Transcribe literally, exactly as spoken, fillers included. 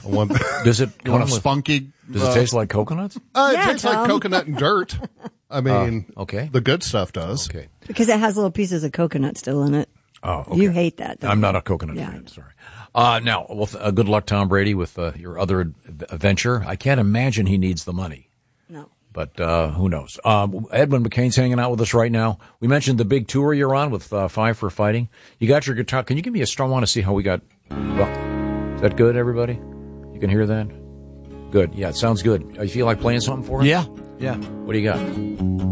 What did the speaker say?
I want, Does it you want a come with- spunky? Does uh, it taste like coconuts? Uh, it Yeah, tastes like Tom. coconut and dirt. I mean, Uh, okay. the good stuff does. Okay. Because it has little pieces of coconut still in it. Oh, okay. You hate that, don't I'm you? not a coconut Yeah, I fan. know. Sorry. Uh, now, well, th- uh, good luck, Tom Brady, with uh, your other ad- venture. I can't imagine he needs the money. No. But uh, who knows? Um, Edwin McCain's hanging out with us right now. We mentioned the big tour you're on with uh, Five for Fighting. You got your guitar. Can you give me a strum? I want to see how we got. Well, is that good, everybody? You can hear that? Good. Yeah, it sounds good. You feel like playing something for us? Yeah, yeah. What do you got?